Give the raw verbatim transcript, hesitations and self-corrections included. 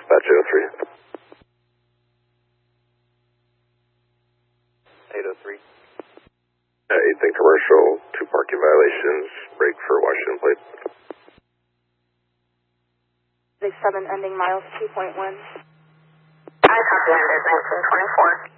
Dispatch eight oh three. eight oh three. Uh, eighth and Commercial, two parking violations, break for Washington plate. six seven ending miles two point one. I copy under nineteen twenty-four.